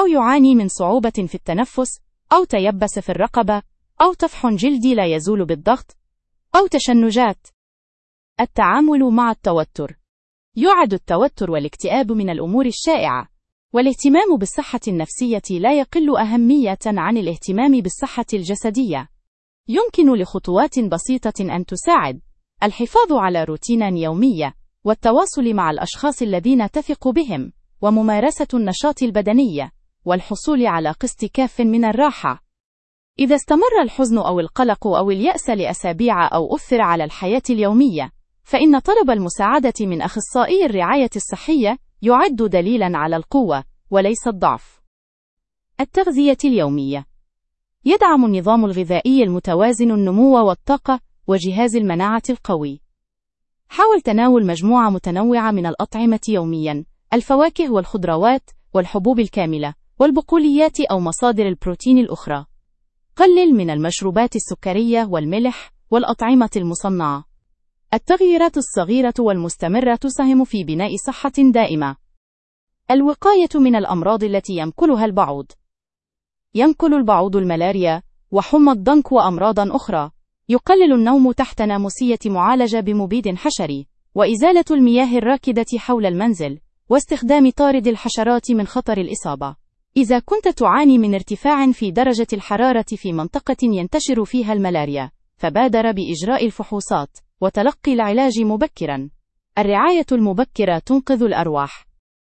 أو يعاني من صعوبة في التنفس، أو تيبس في الرقبة، أو طفح جلدي لا يزول بالضغط، أو تشنجات. التعامل مع التوتر. يعد التوتر والاكتئاب من الأمور الشائعة، والاهتمام بالصحة النفسية لا يقل أهمية عن الاهتمام بالصحة الجسدية. يمكن لخطوات بسيطة أن تساعد: الحفاظ على روتين يومي، والتواصل مع الأشخاص الذين تثق بهم، وممارسة النشاط البدني، والحصول على قسط كاف من الراحة. إذا استمر الحزن أو القلق أو اليأس لأسابيع أو أثر على الحياة اليومية، فإن طلب المساعدة من أخصائي الرعاية الصحية يعد دليلاً على القوة وليس الضعف. التغذية اليومية. يدعم النظام الغذائي المتوازن النمو والطاقة وجهاز المناعة القوي. حاول تناول مجموعة متنوعة من الأطعمة يومياً: الفواكه والخضروات والحبوب الكاملة والبقوليات أو مصادر البروتين الأخرى. قلل من المشروبات السكرية والملح والأطعمة المصنعة. التغييرات الصغيرة والمستمرة تساهم في بناء صحة دائمة. الوقاية من الأمراض التي ينقلها البعوض. ينقل البعوض الملاريا وحمى الضنك وأمراضا أخرى. يقلل النوم تحت ناموسية معالجة بمبيد حشري، وإزالة المياه الراكدة حول المنزل، واستخدام طارد الحشرات من خطر الإصابة. إذا كنت تعاني من ارتفاع في درجة الحرارة في منطقة ينتشر فيها الملاريا، فبادر بإجراء الفحوصات وتلقي العلاج مبكرا. الرعاية المبكرة تنقذ الأرواح.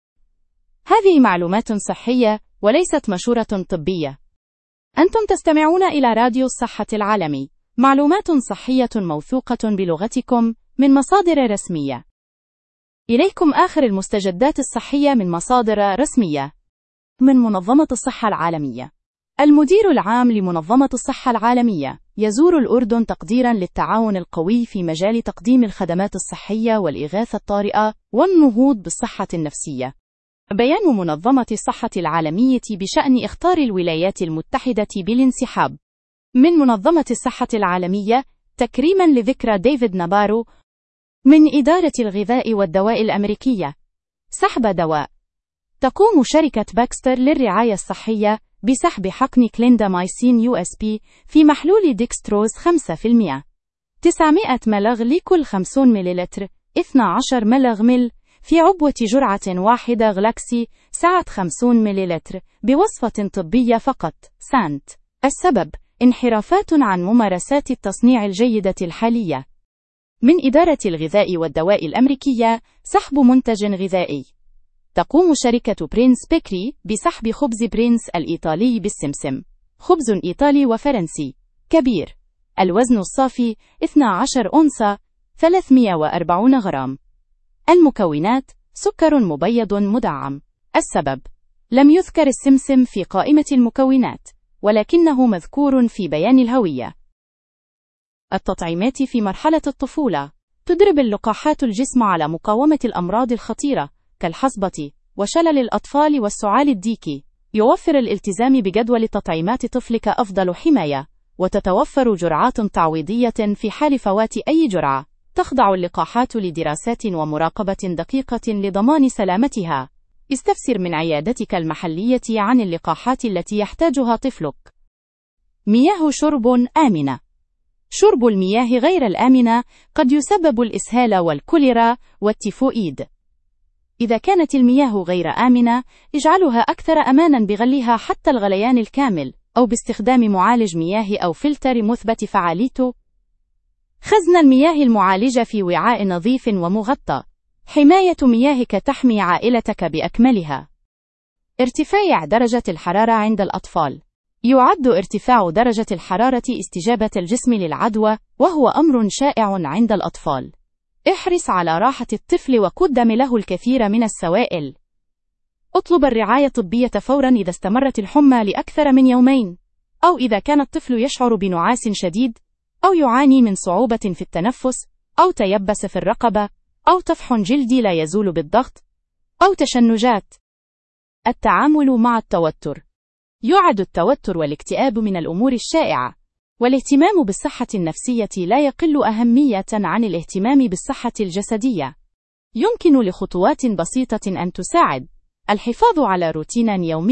هذه معلومات صحية وليست مشورة طبية. أنتم تستمعون إلى راديو الصحة العالمي، معلومات صحية موثوقة بلغتكم من مصادر رسمية. إليكم آخر المستجدات الصحية من مصادر رسمية. من منظمة الصحة العالمية. المدير العام لمنظمة الصحة العالمية يزور الأردن تقديرا للتعاون القوي في مجال تقديم الخدمات الصحية والإغاثة الطارئة والنهوض بالصحة النفسية. بيان منظمة الصحة العالمية بشأن إخطار الولايات المتحدة بالانسحاب من منظمة الصحة العالمية تكريما لذكرى ديفيد نابارو. من إدارة الغذاء والدواء الأمريكية. سحب دواء. تقوم شركة باكستر للرعاية الصحية بسحب حقن كليندامايسين USP في محلول ديكستروز 5%، 900 ملغ لكل 50 مللتر، 12 ملغ مل في عبوة جرعة واحدة غلاكسي، سعة 50 مللتر، بوصفة طبية فقط. سانت. السبب: انحرافات عن ممارسات التصنيع الجيدة الحالية. من إدارة الغذاء والدواء الأمريكية. سحب منتج غذائي. تقوم شركة برينس بيكري بسحب خبز برينس الإيطالي بالسمسم، خبز إيطالي وفرنسي، كبير، الوزن الصافي 12 أونصة، 340 غرام. المكونات: سكر مبيض مدعم. السبب: لم يذكر السمسم في قائمة المكونات، ولكنه مذكور في بيان الهوية. التطعيمات في مرحلة الطفولة. تدرب اللقاحات الجسم على مقاومة الأمراض الخطيرة كالحصبة وشلل الأطفال والسعال الديكي. يوفر الالتزام بجدول تطعيمات طفلك أفضل حماية، وتتوفر جرعات تعويضية في حال فوات أي جرعة. تخضع اللقاحات لدراسات ومراقبة دقيقة لضمان سلامتها. استفسر من عيادتك المحلية عن اللقاحات التي يحتاجها طفلك. مياه شرب آمنة. شرب المياه غير الآمنة قد يسبب الإسهال والكوليرا والتيفوئيد. إذا كانت المياه غير آمنة، اجعلها أكثر أماناً بغليها حتى الغليان الكامل، أو باستخدام معالج مياه أو فلتر مثبت فعاليته. خزن المياه المعالجة في وعاء نظيف ومغطى. حماية مياهك تحمي عائلتك بأكملها. ارتفاع درجة الحرارة عند الأطفال. يعد ارتفاع درجة الحرارة استجابة الجسم للعدوى، وهو أمر شائع عند الأطفال. احرص على راحة الطفل وقدم له الكثير من السوائل. اطلب الرعاية الطبية فورا إذا استمرت الحمى لأكثر من يومين، أو إذا كان الطفل يشعر بنعاس شديد، أو يعاني من صعوبة في التنفس، أو تيبس في الرقبة، أو طفح جلدي لا يزول بالضغط، أو تشنجات. التعامل مع التوتر. يعد التوتر والاكتئاب من الأمور الشائعة، والاهتمام بالصحة النفسية لا يقل أهمية عن الاهتمام بالصحة الجسدية. يمكن لخطوات بسيطة أن تساعد: الحفاظ على روتين يومي